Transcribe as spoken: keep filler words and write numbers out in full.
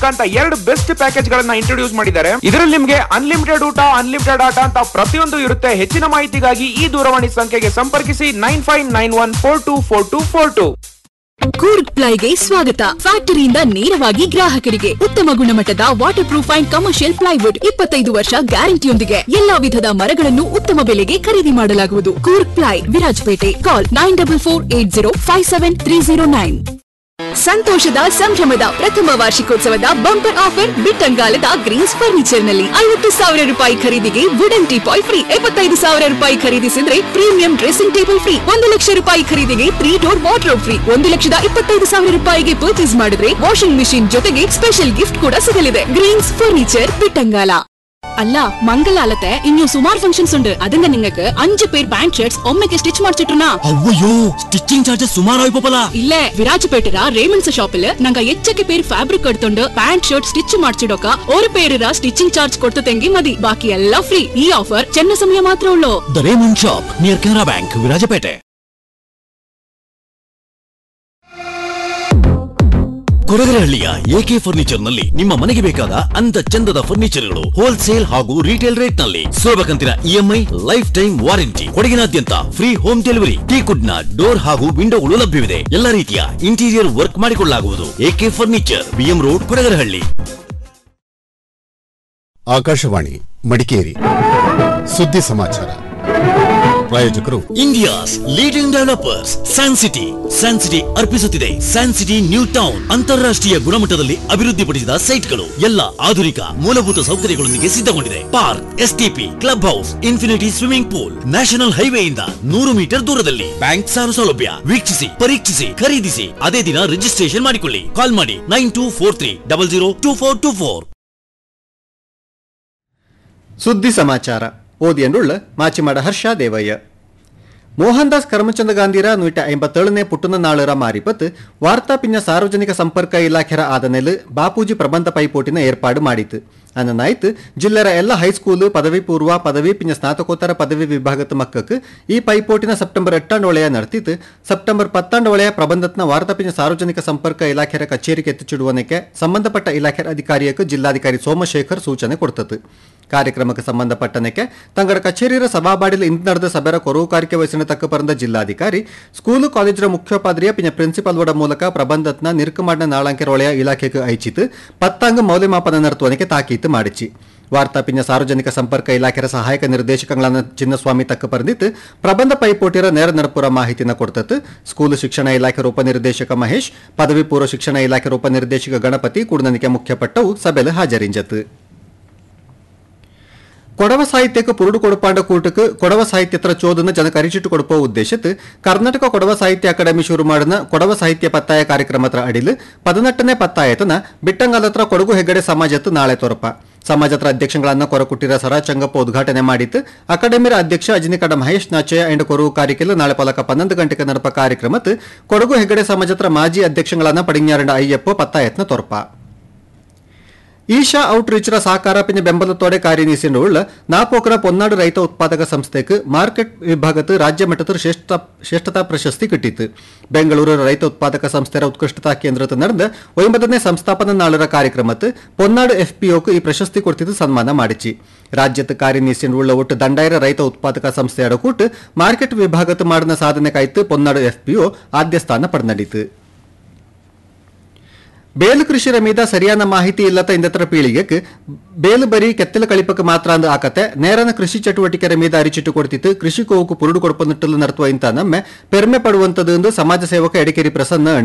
ಅಂತ ಎರಡು best package ಗಳನ್ನ ಇಂಟ್ರೊಡ್ಯೂಸ್ ಮಾಡಿದ್ದಾರೆ. ಇದರಲ್ಲಿ ನಿಮಗೆ ಅನ್ಲಿಮಿಟೆಡ್ ಊಟ, ಅನ್ಲಿಮಿಟೆಡ್ ಆಟ ಅಂತ ಪ್ರತಿಯೊಂದು ಇರುತ್ತೆ. ಹೆಚ್ಚಿನ ಮಾಹಿತಿಗಾಗಿ ಈ ದೂರವಾಣಿ ಸಂಖ್ಯೆಗೆ ಸಂಪರ್ಕಿಸಿ nine five nine one four two four two four two. Coorg ಪ್ಲೈಗೆ ಸ್ವಾಗತ. ಫ್ಯಾಕ್ಟರಿಯಿಂದ ನೇರವಾಗಿ ಗ್ರಾಹಕರಿಗೆ ಉತ್ತಮ ಗುಣಮಟ್ಟದ water proof and commercial plywood ಇಪ್ಪತ್ತೈದು ವರ್ಷ ಗ್ಯಾರಂಟಿಯೊಂದಿಗೆ ಎಲ್ಲಾ ವಿಧದ ಮರಗಳನ್ನು ಉತ್ತಮ ಬೆಲೆಗೆ ಖರೀದಿ ಮಾಡಲಾಗುವುದು. ಕೂರ್ಗ್ ಪ್ಲೈ, ವಿರಾಜಪೇಟೆ. ಕಾಲ್ nine double four eight zero five seven three zero nine. ಸಂತೋಷದ ಸಂಭ್ರಮದ ಪ್ರಥಮ ವಾರ್ಷಿಕೋತ್ಸವದ ಬಂಪರ್ ಆಫರ್ ಬಿಟ್ಟಂಗಾಲದ ಗ್ರೀನ್ಸ್ ಫರ್ನಿಚರ್ ನಲ್ಲಿ ಐವತ್ತು ಸಾವಿರ ರೂಪಾಯಿ ಖರೀದಿಗೆ ವುಡನ್ ಟೀಪಾಯ್ ಫ್ರೀ. ಎಪ್ಪತ್ತೈದು ಸಾವಿರ ರೂಪಾಯಿ ಖರೀದಿಸಿದ್ರೆ ಪ್ರೀಮಿಯಂ ಡ್ರೆಸ್ಸಿಂಗ್ ಟೇಬಲ್ ಫ್ರೀ. ಒಂದು ಲಕ್ಷ ರೂಪಾಯಿ ಖರೀದಿಗೆ ತ್ರೀ ಡೋರ್ ವಾರ್ಡ್ರೋಬ್ ಫ್ರೀ. ಒಂದು ಲಕ್ಷದ ಇಪ್ಪತ್ತೈದು ಸಾವಿರ ರೂಪಾಯಿಗೆ ಪರ್ಚೇಸ್ ಮಾಡಿದ್ರೆ ವಾಷಿಂಗ್ ಮಿಷಿನ್ ಜೊತೆಗೆ ಸ್ಪೆಷಲ್ ಗಿಫ್ಟ್ ಕೂಡ ಸಿಗಲಿದೆ. Green's furniture Bittangala. അല്ല മംഗലാലത്തെ ഇനി സുമാർ ഫംഗ്ഷൻസ് ഉണ്ട്. അതിന്റെ നിങ്ങൾക്ക് അഞ്ച് പേർ pant shirts ഒമ്മയ്ക്ക് stitch ಮಾಡಿಸಿಟ್ರನಾ? ಅವ್ವಯ್ಯೋ, stitching charges ಸುಮಾರು ಆಯ್ಪಲ್ಲ. ಇಲ್ಲೇ ವಿರಾಜಪೇಟೆರ ರೇಮಂಡ್ಸ್ ಶಾಪಿಲ್ ನಂಗ ಹೆಚ್ಚಕ್ಕೆ പേര് ಫ್ಯಾಬ್ರಿಕ್ എടുത്തോണ്ട് പാന്റ് ഷർಟ್ ಸ್ಟಿಚ್ ಮಾಡಿಸಿಡೋಕ ഒരു പേരിರ ಸ್ಟಿಚಿಂಗ್ ಚಾರ್ಜ್ ಕೊಡ್ತತೆಂಗಿ ಮದಿ. ಬಾಕಿ ಎಲ್ಲ ಫ್ರೀ. ಈ ಆಫರ್ ಚೆನ್ನ ಸಮಯ ಮಾತ್ರ ಉಳ್ಳೋ. The Raymond shop near Canara bank, Virajpet. ಕೊಡಗರಹಳ್ಳಿಯ A K furniture ನಲ್ಲಿ ನಿಮ್ಮ ಮನೆಗೆ ಬೇಕಾದ ಅಂದ ಚಂದದ ಫರ್ನಿಚರ್ಗಳು ಹೋಲ್ಸೇಲ್ ಹಾಗೂ ರಿಟೇಲ್ ರೇಟ್ ನಲ್ಲಿ ಸುಲಭ ಕಂತಿನ EMI, life time warranty. ಕೊಡಗಿನಾದ್ಯಂತ free home delivery. ಟೀಕುಡ್ ನ ಡೋರ್ ಹಾಗೂ ವಿಂಡೋಗಳು ಲಭ್ಯವಿದೆ. ಎಲ್ಲ ರೀತಿಯ ಇಂಟೀರಿಯರ್ ವರ್ಕ್ ಮಾಡಿಕೊಳ್ಳಲಾಗುವುದು. A K furniture, BM road, Kodagarahalli. Akashvani Madikeri ಸುದ್ದಿ ಸಮಾಚಾರ. ಪ್ರಾಯೋಜಕರು India's leading developers San city. San city ಅರ್ಪಿಸುತ್ತಿದೆ San city new town. ಅಂತಾರಾಷ್ಟ್ರೀಯ ಗುಣಮಟ್ಟದಲ್ಲಿ ಅಭಿವೃದ್ಧಿಪಡಿಸಿದ ಸೈಟ್ಗಳು, ಎಲ್ಲ ಆಧುನಿಕ ಮೂಲಭೂತ ಸೌಕರ್ಯಗಳೊಂದಿಗೆ ಸಿದ್ಧಗೊಂಡಿದೆ. Park, STP, club house, infinity swimming pool, national ಹೈವೇಯಿಂದ ನೂರು ಮೀಟರ್ ದೂರದಲ್ಲಿ. ಬ್ಯಾಂಕ್ ಸಾಲ ಸೌಲಭ್ಯ. ವೀಕ್ಷಿಸಿ, ಪರೀಕ್ಷಿಸಿ, ಖರೀದಿಸಿ. ಅದೇ ದಿನ ರಿಜಿಸ್ಟ್ರೇಷನ್ ಮಾಡಿಕೊಳ್ಳಿ. ಕಾಲ್ ಮಾಡಿ nine two four three double zero two four two four. ಸುದ್ದಿ ಸಮಾಚಾರ ಓದಿಯನ್ನುಳ್ಳ ಮಾಚಿಮಾಡ ಹರ್ಷ ದೇವಯ್ಯ. ಮೋಹನ್ದಾಸ್ ಕರಮಚಂದ ಗಾಂಧಿರ ನೂಟ ಐಂಬತ್ತೇಳನೇ ಪುಟ್ಟನ ನಾಳರ ಮಾರಿಪತ್ ವಾರ್ತಾ ಪಿಂಜ ಸಾರ್ವಜನಿಕ ಸಂಪರ್ಕ ಇಲಾಖೆರ ಆದನೆಲ್ ಬಾಪೂಜಿ ಪ್ರಬಂಧ ಪೈಪೋಟಿನ ಏರ್ಪಾಡು ಮಾಡಿತು. ಅನ್ನನಾಯ್ತು ಜಿಲ್ಲೆರ ಎಲ್ಲ ಹೈಸ್ಕೂಲು, ಪದವಿ ಪೂರ್ವ, ಪದವಿ ಪಿಂಜ ಸ್ನಾತಕೋತ್ತರ ಪದವಿ ವಿಭಾಗದ ಮಕ್ಕಕ್ಕೆ ಈ ಪೈಪೋಟಿನ ಸೆಪ್ಟೆಂಬರ್ ಎಟ್ಟಾಂಡ್ ಒಳೆಯ ನಡೆತಿತ್ತು. ಸೆಪ್ಟೆಂಬರ್ ಪತ್ತಾಂಡ್ ಒಳೆಯ ಪ್ರಬಂಧತ್ನ ವಾರ್ತಾ ಪಿಂಜ ಸಾರ್ವಜನಿಕ ಸಂಪರ್ಕ ಇಲಾಖೆರ ಕಚೇರಿಗೆ ಎತ್ತಿಚಿಡುವನಕ್ಕೆ ಸಂಬಂಧಪಟ್ಟ ಇಲಾಖೆರ ಅಧಿಕಾರಿಯಕ್ಕೆ ಜಿಲ್ಲಾಧಿಕಾರಿ ಸೋಮಶೇಖರ್ ಸೂಚನೆ ಕೊಡ್ತತ್ತು. ಕಾರ್ಯಕ್ರಮಕ್ಕೆ ಸಂಬಂಧಪಟ್ಟನಕ್ಕೆ ತಂಗಡ ಕಚೇರಿಯ ಸಭಾಬಾಡಿಲ್ ಇಂದು ನಡೆದ ಸಭೆರ ಕೊರವುಕಾರಿಕೆ ವಹಿಸಿನ ತಕ್ಕ ಪರಂದ ಜಿಲ್ಲಾಧಿಕಾರಿ ಸ್ಕೂಲು ಕಾಲೇಜರ ಮುಖ್ಯೋಪಾಧ್ಯಾಯ ಪಿಂಜ ಪ್ರಿನ್ಸಿಪಾಲ್ ಒಡ ಮೂಲಕ ಪ್ರಬಂಧತ್ನ ನಿರ್ಕಮಾಡಿನ ನಾಳಂಕೆರ ಒಳೆಯ ಇಲಾಖೆಗೆ ಐಚಿತು ಪತ್ತಾಂಗ ಮೌಲ್ಯಮಾಪನ ನಡೆಸುವನಕ್ಕೆ ತಾಕೀತು ಮಾಡಿಚಿ. ವಾರ್ತಾ ಪಿಂಜ ಸಾರ್ವಜನಿಕ ಸಂಪರ್ಕ ಇಲಾಖೆಯ ಸಹಾಯಕ ನಿರ್ದೇಶಕಗಳಾದ ಚಿನ್ನಸ್ವಾಮಿ ತಕ್ಕ ಪರಂದಿತ್ತು ಪ್ರಬಂಧ ಪೈಪೋಟಿರ ನೇರ ನರಪುರ ಮಾಹಿತಿನ ಕೊಡ್ತತ್ತು. ಸ್ಕೂಲು ಶಿಕ್ಷಣ ಇಲಾಖೆ ಉಪನಿರ್ದೇಶಕ ಮಹೇಶ್, ಪದವಿ ಪೂರ್ವ ಶಿಕ್ಷಣ ಇಲಾಖೆ ಉಪನಿರ್ದೇಶಕ ಗಣಪತಿ ಕೂಡನನಿಕೆ ಮುಖ್ಯಪಟ್ಟವು ಸಭೆಲು ಹಾಜರಿಂಜತ್ತು. ಕೊಡವ ಸಾಹಿತ್ಯಕ್ಕೆ ಪುರುಡು ಕೊಡುಪಾಂಡ ಕೂಟಕ್ಕೆ ಕೊಡವ ಸಾಹಿತ್ಯತ್ರ ಚೋದನ ಜನಕ್ಕೆ ಅರಿಚಿಟ್ಟು ಕೊಡುವ ಉದ್ದೇಶತ್ತು ಕರ್ನಾಟಕ ಕೊಡವ ಸಾಹಿತ್ಯ ಅಕಾಡೆಮಿ ಶುರು ಮಾಡಿದ ಕೊಡವ ಸಾಹಿತ್ಯ ಪತ್ತಾಯ ಕಾರ್ಯಕ್ರಮತ್ರ ಅಡಿಲು ಪದಿನೆಟ್ಟನೇ ಪತ್ತಾಯತನ ಬಿಟ್ಟಂಗಾಲತ್ರ ಕೊಡಗು ಹೆಗ್ಗಡೆ ಸಮಾಜತ್ತು ನಾಳೆ ತೋರಪ. ಸಮಾಜತ್ರ ಅಧ್ಯಕ್ಷಗಳನ್ನ ಕೊರಕುಟ್ಟಿರ ಸರ ಚಂಗಪ್ಪ ಉದ್ಘಾಟನೆ ಮಾಡಿತ್ತು. ಅಕಾಡೆಮಿರ ಅಧ್ಯಕ್ಷ ಅಜಿನಿಕಡ ಮಹೇಶ್ ನಾಚಯ್ಯ ಅಂಡ್ ಕೊರವು ಕಾರಿಕೆಲು ನಾಳೆ ಪಲಕ ಪನ್ನೊಂದು ಗಂಟೆಗೆ ನಡಪ ಕಾರ್ಯಕ್ರಮತ್ತು ಕೊಡಗು ಹೆಗ್ಗಡೆ ಸಮಾಜತ್ರ ಮಾಜಿ ಅಧ್ಯಕ್ಷಗಳನ್ನ ಪಡಿഞ്ഞാರಂಡ ಅಯ್ಯಪ್ಪ ಪತ್ತಾಯತ್ನ ತೋರಪ. ಈಶಾ ಔಟ್ ರೀಚ್ರ ಸಹಕಾರ ಪಿಂಜ ಬೆಂಬಲತೋಡೆ ಕಾರ್ಯನಿರ್ವಹಿಸಿರುವ ನಾಪೋಕರ ಪೊನ್ನಾಡು ರೈತ ಉತ್ಪಾದಕ ಸಂಸ್ಥೆಗೆ ಮಾರ್ಕೆಟ್ ವಿಭಾಗದ ರಾಜ್ಯ ಮಟ್ಟದ ಶ್ರೇಷ್ಠತಾ ಪ್ರಶಸ್ತಿ ಕಿಟ್ಟಿತು. ಬೆಂಗಳೂರು ರೈತ ಉತ್ಪಾದಕ ಸಂಸ್ಥೆಯ ಉತ್ಕೃಷ್ಟತಾ ಕೇಂದ್ರದ ನಡೆದ ಒಂಬತ್ತನೇ ಸಂಸ್ಥಾಪನಾ ನಾಳರ ಕಾರ್ಯಕ್ರಮಕ್ಕೆ ಪೊನ್ನಾಡು ಎಫ್ಪಿಒಕ್ಕೆ ಈ ಪ್ರಶಸ್ತಿ ಕೊಡ್ತಿದ್ದು ಸನ್ಮಾನ ಮಾಡಿಚಿ. ರಾಜ್ಯದ ಕಾರ್ಯನಿರ್ವಹಿಸಿರುವ ಒಟ್ಟು ದಂಡಾಯಿರ ರೈತ ಉತ್ಪಾದಕ ಸಂಸ್ಥೆಯ ಕೂಟ ಮಾರ್ಕೆಟ್ ವಿಭಾಗದ ಮಾಡಿದ ಸಾಧನೆ ಕಾಯ್ತು ಪೊನ್ನಾಡು ಎಫ್ಪಿಒ ಆದ್ಯ ಸ್ಥಾನ ಪಡೆದಿತು. ಬೇಲು ಕೃಷಿರ ಮೀದ ಸರಿಯಾದ ಮಾಹಿತಿ ಇಲ್ಲದ ಇಂದತ್ರ ಪೀಳಿಗೆಗೆ ಬೇಲು ಬರೀ ಕೆತ್ತಲ ಕಳಿಪಕ್ಕೆ ಮಾತ್ರ ಅಂದ ಆಕತೆ ನೇರನ ಕೃಷಿ ಚಟುವಟಿಕೆರ ಮೀದ ಅರಿಚಿಟ್ಟು ಕೊಡ್ತಿತ್ತು ಕೃಷಿ ಕೋವುಕು ಪುರುಡು ಕೊಡಪನಿಟ್ಟಲು ನರ್ತುವ ಇಂತ ನಮ್ಮೆ ಪೆರ್ಮೆ ಪಡುವಂತದ್ದು ಎಂದು ಸಮಾಜ ಸೇವಕ ಎಡಿಕೇರಿ ಪ್ರಸನ್ನ